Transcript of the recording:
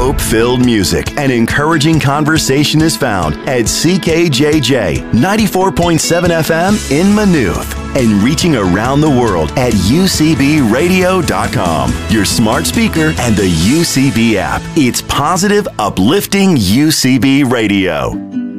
Hope-filled music and encouraging conversation is found at CKJJ 94.7 FM in Maynooth and reaching around the world at UCBradio.com, your smart speaker and the UCB app. It's positive, uplifting UCB Radio.